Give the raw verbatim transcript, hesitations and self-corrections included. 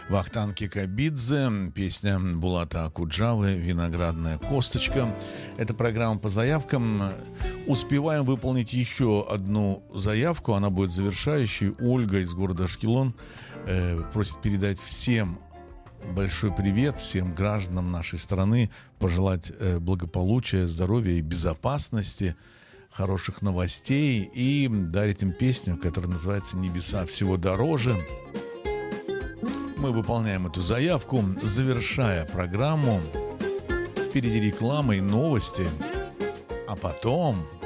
Вахтанг Кикабидзе, песня Булата Акуджавы «Виноградная косточка». Это программа по заявкам. Успеваем выполнить еще одну заявку, она будет завершающей. Ольга из города Ашкелон э, просит передать всем большой привет, всем гражданам нашей страны, пожелать э, благополучия, здоровья и безопасности, хороших новостей и дарить им песню, которая называется «Небеса всего дороже». Мы выполняем эту заявку, завершая программу. Впереди реклама и новости. А потом